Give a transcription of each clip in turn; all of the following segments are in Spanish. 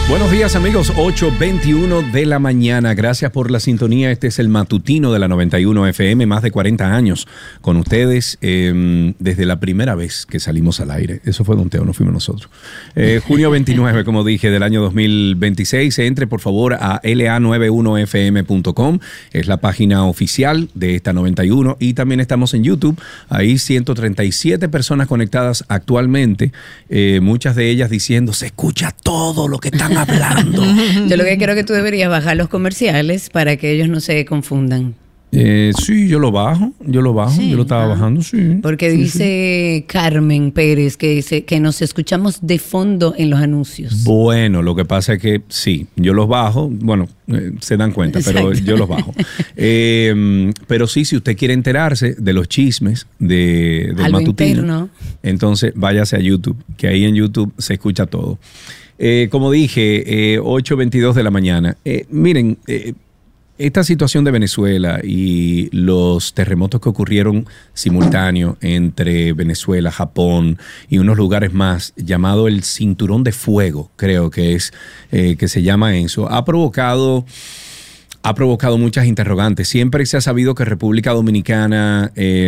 Buenos días amigos, 8:21 de la mañana. Gracias por la sintonía. Este es el matutino de la 91 FM, más de 40 años con ustedes desde la primera vez que salimos al aire. Eso fue Don Teo, no fuimos nosotros. Junio 29, como dije, del año 2026. Entre por favor a la91fm.com. Es la página oficial de esta 91 y también estamos en YouTube. Ahí 137 personas conectadas actualmente, muchas de ellas diciendo, se escucha todo lo que están hablando. Yo lo que creo que tú deberías bajar los comerciales para que ellos no se confundan. Sí, yo lo bajo, sí, yo lo estaba bajando, sí. Porque sí, dice sí. Carmen Pérez que nos escuchamos de fondo en los anuncios. Bueno, lo que pasa es que sí, yo los bajo, bueno, se dan cuenta, pero yo los bajo. Pero sí, si usted quiere enterarse de los chismes del matutino, interno, entonces váyase a YouTube, que ahí en YouTube se escucha todo. Como dije, 8:22 de la mañana. Miren, esta situación de Venezuela y los terremotos que ocurrieron simultáneos entre Venezuela, Japón y unos lugares más, llamado el Cinturón de Fuego, creo que es que se llama eso, ha provocado muchas interrogantes. Siempre se ha sabido que República Dominicana,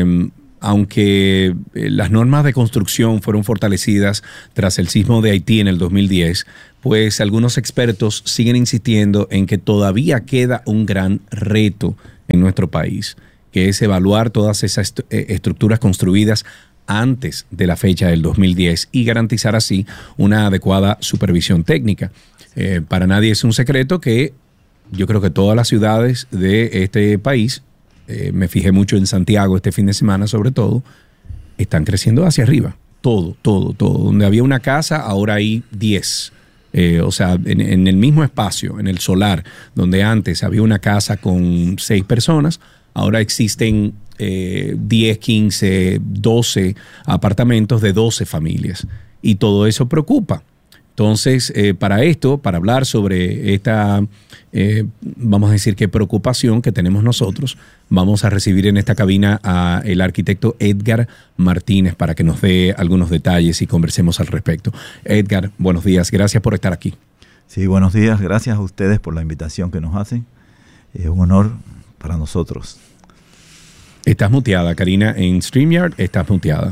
aunque las normas de construcción fueron fortalecidas tras el sismo de Haití en el 2010, pues algunos expertos siguen insistiendo en que todavía queda un gran reto en nuestro país, que es evaluar todas esas estructuras construidas antes de la fecha del 2010 y garantizar así una adecuada supervisión técnica. Para nadie es un secreto que yo creo que todas las ciudades de este país, me fijé mucho en Santiago este fin de semana sobre todo, están creciendo hacia arriba. Todo. Donde había una casa, ahora hay 10. O sea, en el mismo espacio, en el solar, donde antes había una casa con 6 personas, ahora existen 10, 15, 12 apartamentos de 12 familias. Y todo eso preocupa. Entonces, para hablar sobre esta, vamos a decir que preocupación que tenemos nosotros, vamos a recibir en esta cabina al arquitecto Edgar Martínez para que nos dé algunos detalles y conversemos al respecto. Edgar, buenos días, gracias por estar aquí. Sí, buenos días, gracias a ustedes por la invitación que nos hacen. Es un honor para nosotros. Estás muteada, Karina, en StreamYard estás muteada.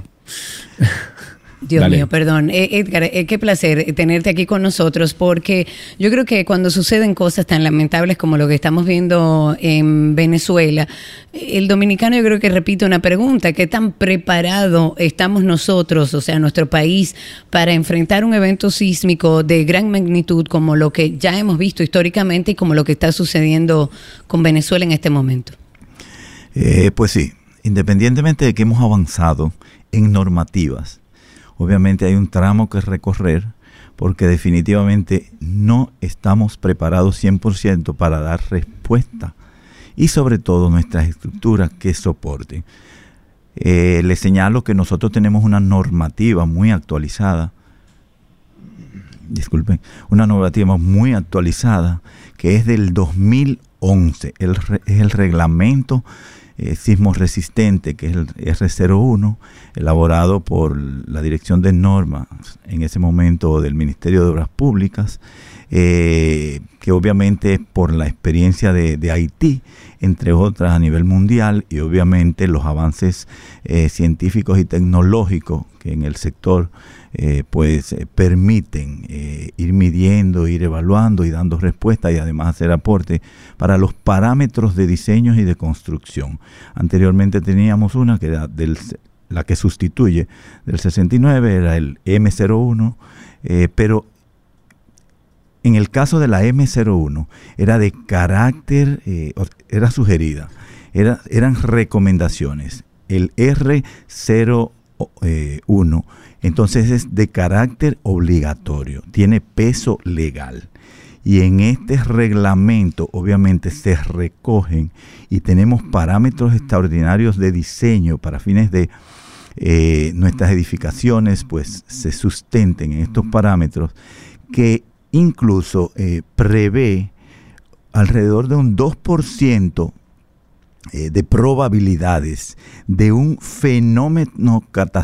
Dios Dale. Mío, perdón. Edgar, qué placer tenerte aquí con nosotros, porque yo creo que cuando suceden cosas tan lamentables como lo que estamos viendo en Venezuela, el dominicano yo creo que repite una pregunta: ¿qué tan preparado estamos nosotros, o sea, nuestro país, para enfrentar un evento sísmico de gran magnitud como lo que ya hemos visto históricamente y como lo que está sucediendo con Venezuela en este momento? Pues sí, independientemente de que hemos avanzado en normativas, obviamente hay un tramo que recorrer porque definitivamente no estamos preparados 100% para dar respuesta y sobre todo nuestras estructuras que soporten. Les señalo que nosotros tenemos una normativa muy actualizada, una normativa muy actualizada que es del 2011, es el reglamento sismo resistente, que es el R01, elaborado por la Dirección de Normas, en ese momento del Ministerio de Obras Públicas, que obviamente por la experiencia de Haití, entre otras a nivel mundial, y obviamente los avances científicos y tecnológicos que en el sector permiten ir midiendo, ir evaluando y dando respuesta y además hacer aporte para los parámetros de diseño y de construcción. Anteriormente teníamos una que era la que sustituye del 69, era el M01, pero en el caso de la M01 era de carácter, era sugerida, eran recomendaciones. El R01 entonces es de carácter obligatorio, tiene peso legal. Y en este reglamento obviamente se recogen y tenemos parámetros extraordinarios de diseño para fines de nuestras edificaciones, pues se sustenten en estos parámetros que incluso prevé alrededor de un 2% de probabilidades de un fenómeno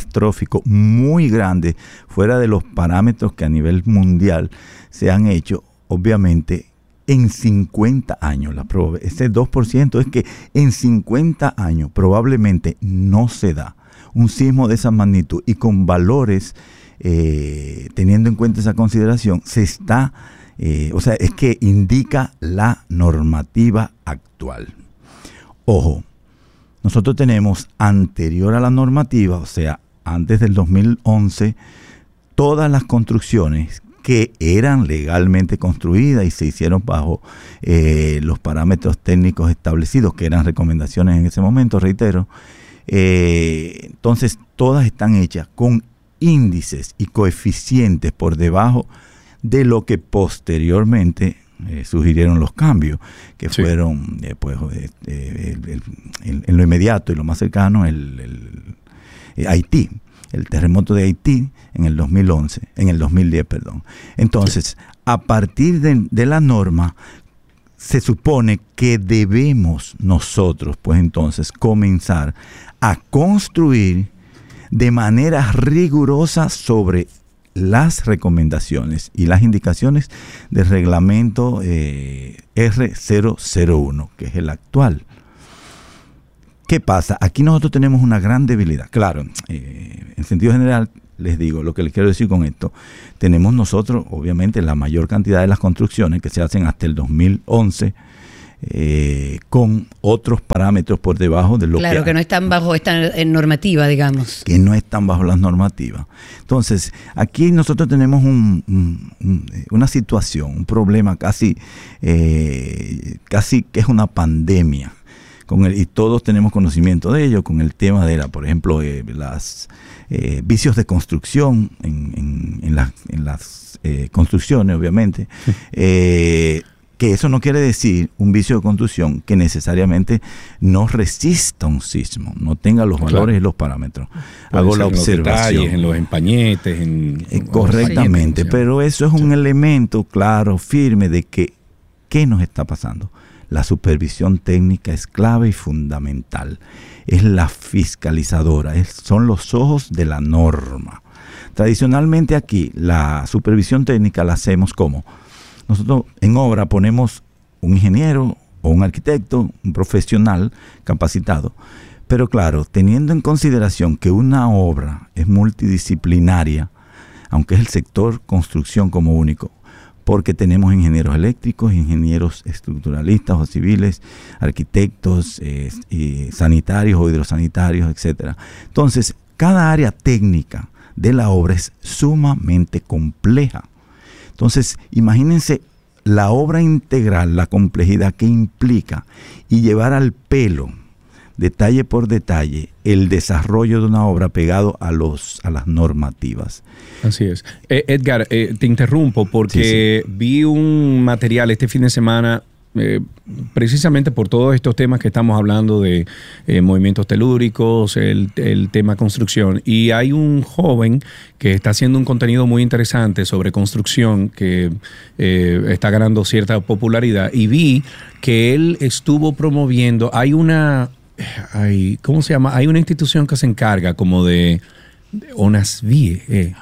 catastrófico muy grande fuera de los parámetros que a nivel mundial se han hecho, obviamente, en 50 años, ese 2% es que en 50 años probablemente no se da un sismo de esa magnitud y con valores, teniendo en cuenta esa consideración, se está, es que indica la normativa actual. Ojo, nosotros tenemos anterior a la normativa, o sea, antes del 2011, todas las construcciones que eran legalmente construidas y se hicieron bajo los parámetros técnicos establecidos, que eran recomendaciones en ese momento, reitero. Entonces, todas están hechas con índices y coeficientes por debajo de lo que posteriormente sugirieron los cambios, que fueron en lo inmediato y lo más cercano, Haití. El terremoto de Haití en el 2010. Entonces, a partir de la norma, se supone que debemos nosotros, pues entonces, comenzar a construir de manera rigurosa sobre las recomendaciones y las indicaciones del reglamento R001, que es el actual. ¿Qué pasa? Aquí nosotros tenemos una gran debilidad. Claro, en sentido general, les digo, lo que les quiero decir con esto, tenemos nosotros, obviamente, la mayor cantidad de las construcciones que se hacen hasta el 2011, con otros parámetros por debajo de lo que... Claro, que no están bajo esta normativa, digamos. Que no están bajo las normativas. Entonces, aquí nosotros tenemos una situación, un problema casi que es una pandemia. Y todos tenemos conocimiento de ello, con el tema de por ejemplo, las vicios de construcción en las construcciones, obviamente. Que eso no quiere decir un vicio de construcción que necesariamente no resista un sismo, no tenga los valores y los parámetros. Hago la observación. En los detalles, en los empañetes. Correctamente, pero eso es un elemento claro, firme de que ¿qué nos está pasando? La supervisión técnica es clave y fundamental. Es la fiscalizadora, son los ojos de la norma. Tradicionalmente aquí la supervisión técnica la hacemos como nosotros en obra ponemos un ingeniero o un arquitecto, un profesional capacitado. Pero claro, teniendo en consideración que una obra es multidisciplinaria, aunque es el sector construcción como único, porque tenemos ingenieros eléctricos, ingenieros estructuralistas o civiles, arquitectos, y sanitarios o hidrosanitarios, etc. Entonces, cada área técnica de la obra es sumamente compleja. Entonces, imagínense la obra integral, la complejidad que implica y llevar al pelo, detalle por detalle, el desarrollo de una obra pegado a las normativas. Así es. Edgar, te interrumpo porque vi un material este fin de semana precisamente por todos estos temas que estamos hablando de movimientos telúricos, el tema construcción, y hay un joven que está haciendo un contenido muy interesante sobre construcción que está ganando cierta popularidad, y vi que él estuvo promoviendo, ¿cómo se llama? Hay una institución que se encarga como de ONASVIE.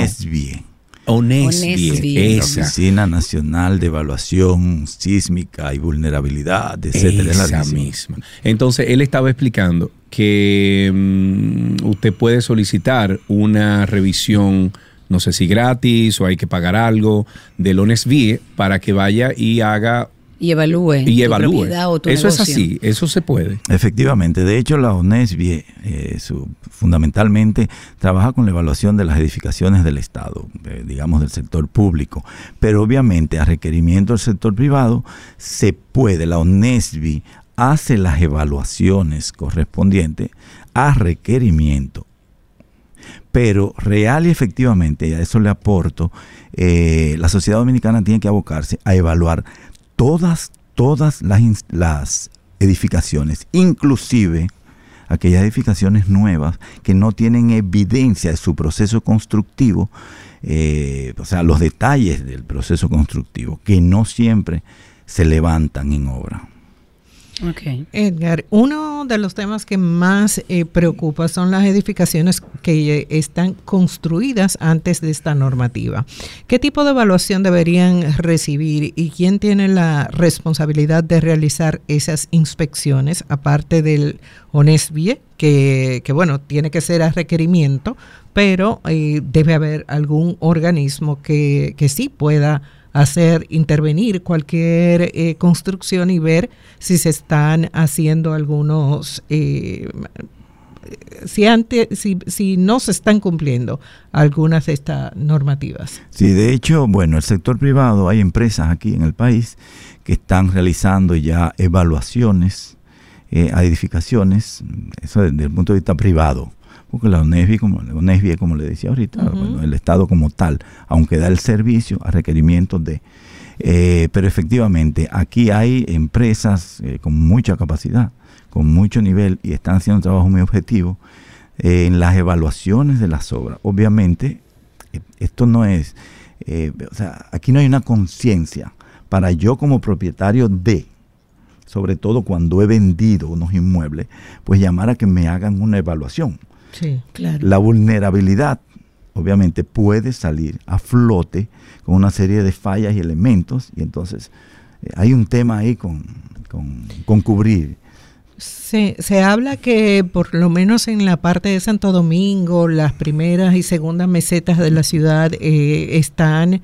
ONESVIE, la Oficina Nacional de Evaluación Sísmica y Vulnerabilidad, etcétera. Esa misma. Entonces, él estaba explicando que usted puede solicitar una revisión, no sé si gratis o hay que pagar algo, del ONESVIE para que vaya y haga... Y evalúe. O tu eso negocio. Es así, eso se puede. Efectivamente, de hecho la ONESVIE fundamentalmente trabaja con la evaluación de las edificaciones del Estado, digamos del sector público, pero obviamente a requerimiento del sector privado se puede, la ONESVIE hace las evaluaciones correspondientes a requerimiento. Pero real y efectivamente, y a eso le aporto, la sociedad dominicana tiene que abocarse a evaluar todas las edificaciones, inclusive aquellas edificaciones nuevas que no tienen evidencia de su proceso constructivo, o sea, los detalles del proceso constructivo, que no siempre se levantan en obra. Okay. Edgar, uno uno de los temas que más preocupa son las edificaciones que están construidas antes de esta normativa. ¿Qué tipo de evaluación deberían recibir y quién tiene la responsabilidad de realizar esas inspecciones, aparte del ONESBIE, que bueno, tiene que ser a requerimiento, pero debe haber algún organismo que sí pueda intervenir cualquier construcción y ver si se están haciendo algunos, si no se están cumpliendo algunas de estas normativas. Sí, de hecho, bueno, el sector privado, hay empresas aquí en el país que están realizando ya evaluaciones a edificaciones, eso desde el punto de vista privado. Porque la ONESBIE, como le decía ahorita, bueno, el Estado como tal, aunque da el servicio a requerimientos de... pero efectivamente, aquí hay empresas con mucha capacidad, con mucho nivel, y están haciendo un trabajo muy objetivo en las evaluaciones de las obras. Obviamente, esto no es... o sea, aquí no hay una conciencia para yo como propietario de... sobre todo cuando he vendido unos inmuebles, pues llamar a que me hagan una evaluación. Sí, claro. La vulnerabilidad, obviamente, puede salir a flote con una serie de fallas y elementos, y entonces hay un tema ahí con cubrir. Se habla que por lo menos en la parte de Santo Domingo, las primeras y segundas mesetas de la ciudad están,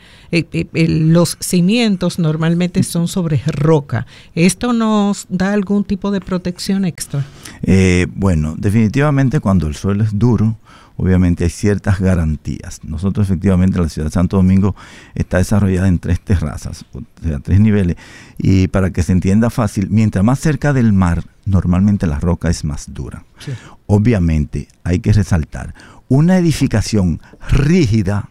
los cimientos normalmente son sobre roca. ¿Esto nos da algún tipo de protección extra? Bueno, definitivamente cuando el suelo es duro, obviamente hay ciertas garantías. Nosotros efectivamente la ciudad de Santo Domingo está desarrollada en 3 terrazas, o sea, 3 niveles. Y para que se entienda fácil, mientras más cerca del mar, normalmente la roca es más dura. Sí. Obviamente hay que resaltar, una edificación rígida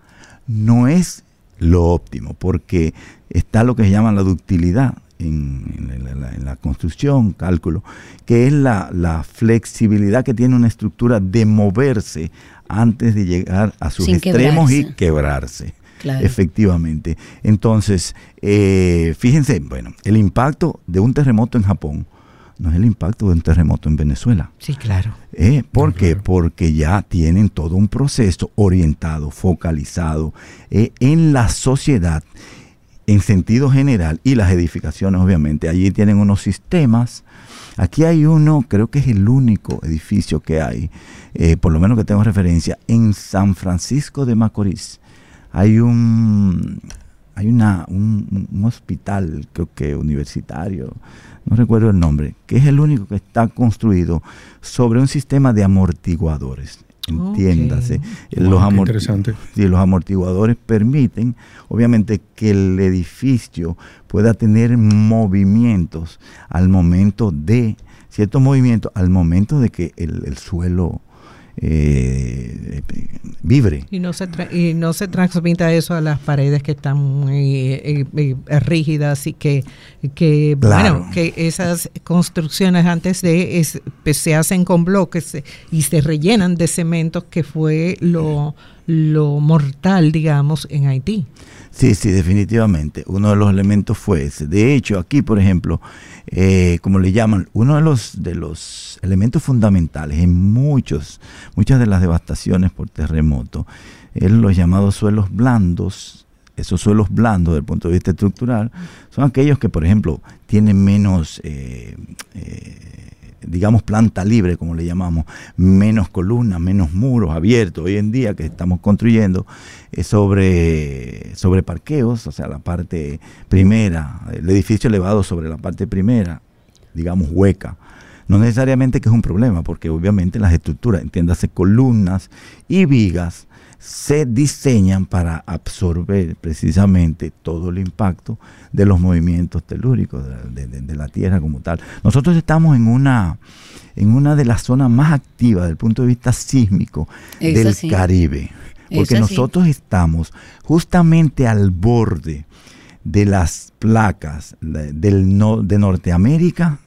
no es lo óptimo, porque está lo que se llama la ductilidad en la construcción, cálculo, que es la flexibilidad que tiene una estructura de moverse antes de llegar a sus extremos y quebrarse. Claro. Efectivamente. Entonces, fíjense, bueno, el impacto de un terremoto en Japón no es el impacto de un terremoto en Venezuela. Sí, claro. ¿Por qué? Porque ya tienen todo un proceso orientado, focalizado en la sociedad en sentido general, y las edificaciones obviamente. Allí tienen unos sistemas. Aquí hay uno, creo que es el único edificio que hay, por lo menos que tengo referencia, en San Francisco de Macorís. Hay un hospital, creo que universitario, no recuerdo el nombre, que es el único que está construido sobre un sistema de amortiguadores. Entiéndase. Interesante. Los amortiguadores permiten, obviamente, que el edificio pueda tener movimientos al momento de, ciertos movimientos al momento de que el suelo vibre. Y no se transmita eso a las paredes que están muy rígidas, y que claro, bueno, que esas construcciones antes de se hacen con bloques y se rellenan de cementos, que fue lo mortal, digamos, en Haití. Sí, definitivamente. Uno de los elementos fue ese. De hecho, aquí, por ejemplo, como le llaman, uno de los elementos fundamentales en muchas de las devastaciones por terremoto es los llamados suelos blandos. Esos suelos blandos, desde el punto de vista estructural, son aquellos que, por ejemplo, tienen menos, digamos, planta libre, como le llamamos, menos columnas, menos muros abiertos. Hoy en día que estamos construyendo sobre parqueos, o sea, la parte primera, el edificio elevado sobre la parte primera, digamos, hueca. No necesariamente que es un problema, porque obviamente las estructuras, entiéndase, columnas y vigas, se diseñan para absorber precisamente todo el impacto de los movimientos telúricos de la Tierra como tal. Nosotros estamos en una de las zonas más activas desde el punto de vista sísmico del Caribe, porque nosotros estamos justamente al borde de las placas de Norteamérica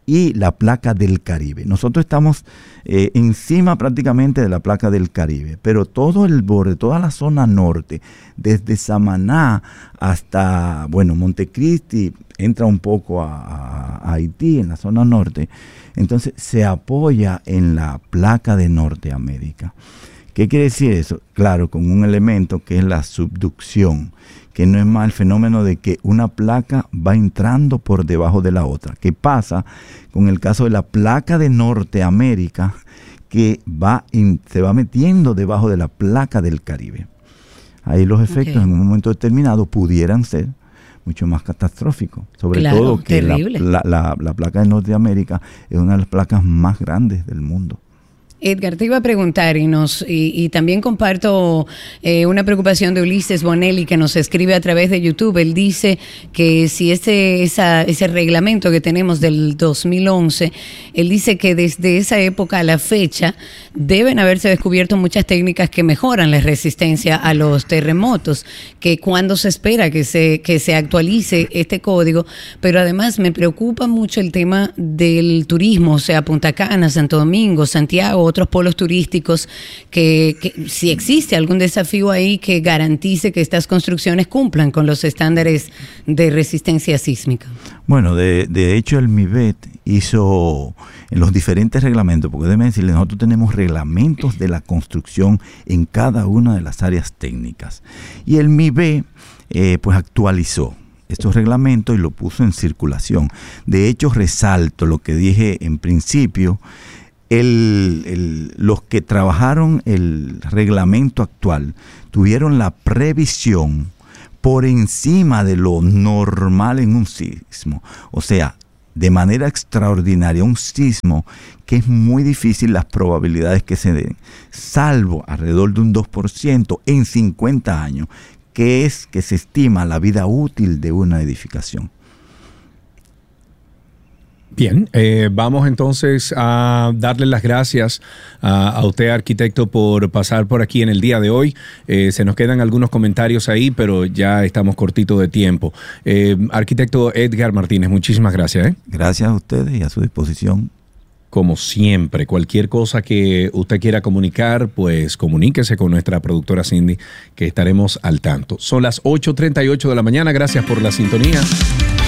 y la placa del Caribe. Nosotros estamos encima prácticamente de la placa del Caribe, pero todo el borde, toda la zona norte, desde Samaná hasta, Montecristi, entra un poco a Haití, en la zona norte, entonces se apoya en la placa de Norteamérica. ¿Qué quiere decir eso? Claro, con un elemento que es la subducción, que no es más el fenómeno de que una placa va entrando por debajo de la otra. ¿Qué pasa con el caso de la placa de Norteamérica, que se va metiendo debajo de la placa del Caribe? Ahí los efectos en un momento determinado pudieran ser mucho más catastróficos. Sobre todo que la placa de Norteamérica es una de las placas más grandes del mundo. Edgar, te iba a preguntar y también comparto una preocupación de Ulises Bonelli, que nos escribe a través de YouTube. Él dice que si ese reglamento que tenemos del 2011, él dice que desde esa época a la fecha deben haberse descubierto muchas técnicas que mejoran la resistencia a los terremotos, que cuando se espera que se actualice este código, pero además me preocupa mucho el tema del turismo, o sea, Punta Cana, Santo Domingo, Santiago, otros polos turísticos, que si existe algún desafío ahí que garantice que estas construcciones cumplan con los estándares de resistencia sísmica. Bueno, de hecho el MIBET hizo en los diferentes reglamentos, porque déjeme decirle, nosotros tenemos reglamentos de la construcción en cada una de las áreas técnicas. Y el MIBET pues actualizó estos reglamentos y lo puso en circulación. De hecho, resalto lo que dije en principio. Los que trabajaron el reglamento actual tuvieron la previsión por encima de lo normal en un sismo. O sea, de manera extraordinaria, un sismo que es muy difícil las probabilidades que se den, salvo alrededor de un 2% en 50 años, que es que se estima la vida útil de una edificación. Bien, vamos entonces a darle las gracias a usted, arquitecto, por pasar por aquí en el día de hoy. Se nos quedan algunos comentarios ahí, pero ya estamos cortitos de tiempo. Arquitecto Edgar Martínez, muchísimas gracias. Gracias a ustedes y a su disposición. Como siempre, cualquier cosa que usted quiera comunicar, pues comuníquese con nuestra productora Cindy, que estaremos al tanto. Son las 8:38 de la mañana. Gracias por la sintonía.